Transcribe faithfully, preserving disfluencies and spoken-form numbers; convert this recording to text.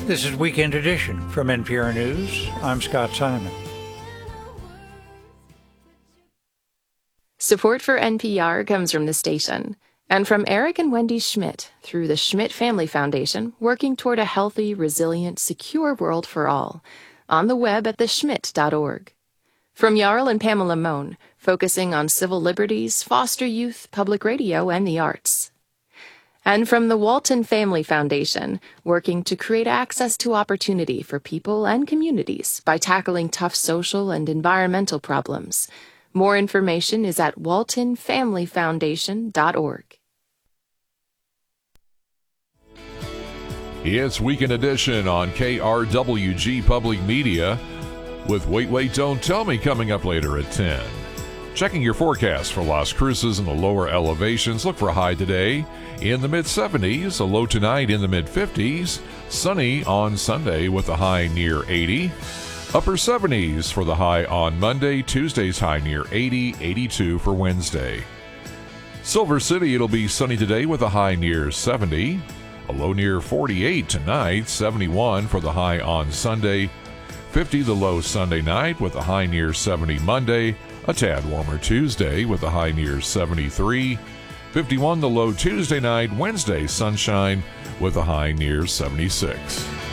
This is Weekend Edition from N P R News. I'm Scott Simon. Support for N P R comes from the station and from Eric and Wendy Schmidt through the Schmidt Family Foundation, working toward a healthy, resilient, secure world for all. On the web at the schmidt dot org. From Jarl and Pamela Mohn, focusing on civil liberties, foster youth, public radio, and the arts. And from the Walton Family Foundation, working to create access to opportunity for people and communities by tackling tough social and environmental problems. More information is at walton family foundation dot org. It's Weekend Edition on K R W G Public Media with Wait, Wait, Don't Tell Me coming up later at ten. Checking your forecast for Las Cruces and the lower elevations. Look for a high today in the mid seventies, a low tonight in the mid fifties, sunny on Sunday with a high near eighty, upper seventies for the high on Monday, Tuesday's high near eighty, eighty-two for Wednesday. Silver City, it'll be sunny today with a high near seventy, a low near forty-eight tonight, seventy-one for the high on Sunday, fifty the low Sunday night with a high near seventy Monday, a tad warmer Tuesday with a high near seventy-three, fifty-one the low Tuesday night, Wednesday sunshine with a high near seventy-six.